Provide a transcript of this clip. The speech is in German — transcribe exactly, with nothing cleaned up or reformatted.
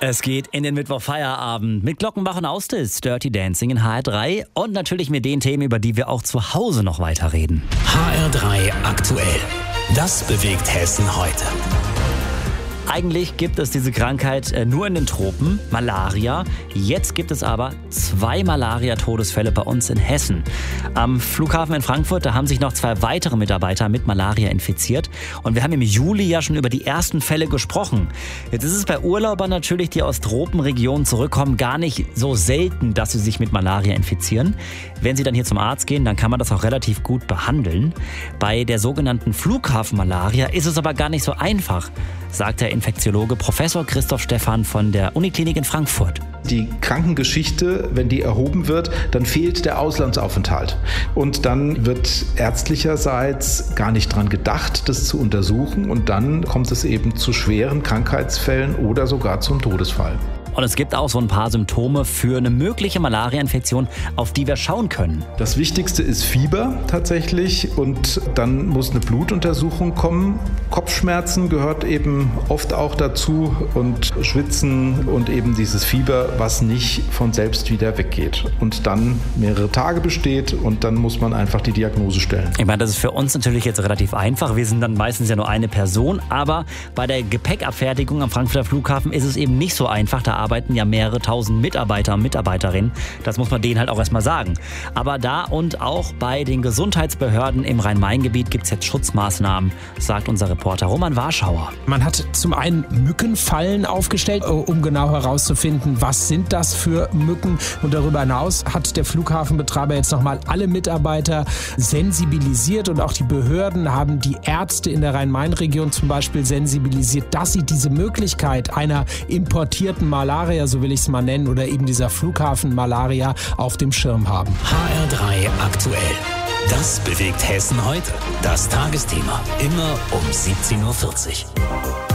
Es geht in den Mittwochfeierabend mit Glockenbach und Austis, Dirty Dancing in H R drei und natürlich mit den Themen, über die wir auch zu Hause noch weiterreden. H R drei aktuell. Das bewegt Hessen heute. Eigentlich gibt es diese Krankheit nur in den Tropen, Malaria. Jetzt gibt es aber zwei Malaria-Todesfälle bei uns in Hessen. Am Flughafen in Frankfurt, da haben sich noch zwei weitere Mitarbeiter mit Malaria infiziert. Und wir haben im Juli ja schon über die ersten Fälle gesprochen. Jetzt ist es bei Urlaubern natürlich, die aus Tropenregionen zurückkommen, gar nicht so selten, dass sie sich mit Malaria infizieren. Wenn sie dann hier zum Arzt gehen, dann kann man das auch relativ gut behandeln. Bei der sogenannten Flughafenmalaria ist es aber gar nicht so einfach, sagt der Infektiologe Professor Christoph Stephan von der Uniklinik in Frankfurt. Die Krankengeschichte, wenn die erhoben wird, dann fehlt der Auslandsaufenthalt. Und dann wird ärztlicherseits gar nicht dran gedacht, das zu untersuchen. Und dann kommt es eben zu schweren Krankheitsfällen oder sogar zum Todesfall. Und es gibt auch so ein paar Symptome für eine mögliche Malaria-Infektion, auf die wir schauen können. Das Wichtigste ist Fieber tatsächlich und dann muss eine Blutuntersuchung kommen. Kopfschmerzen gehört eben oft auch dazu und Schwitzen und eben dieses Fieber, was nicht von selbst wieder weggeht und dann mehrere Tage besteht und dann muss man einfach die Diagnose stellen. Ich meine, das ist für uns natürlich jetzt relativ einfach. Wir sind dann meistens ja nur eine Person, aber bei der Gepäckabfertigung am Frankfurter Flughafen ist es eben nicht so einfach. Da arbeiten ja mehrere tausend Mitarbeiter und Mitarbeiterinnen. Das muss man denen halt auch erstmal sagen. Aber da und auch bei den Gesundheitsbehörden im Rhein-Main-Gebiet gibt es jetzt Schutzmaßnahmen, sagt unser Reporter Roman Warschauer. Man hat zum einen Mückenfallen aufgestellt, um genau herauszufinden, was sind das für Mücken. Und darüber hinaus hat der Flughafenbetreiber jetzt nochmal alle Mitarbeiter sensibilisiert und auch die Behörden haben die Ärzte in der Rhein-Main-Region zum Beispiel sensibilisiert, dass sie diese Möglichkeit einer importierten Malaria, so will ich es mal nennen, oder eben dieser Flughafen-Malaria auf dem Schirm haben. H R drei aktuell. Das bewegt Hessen heute. Das Tagesthema. Immer um siebzehn Uhr vierzig.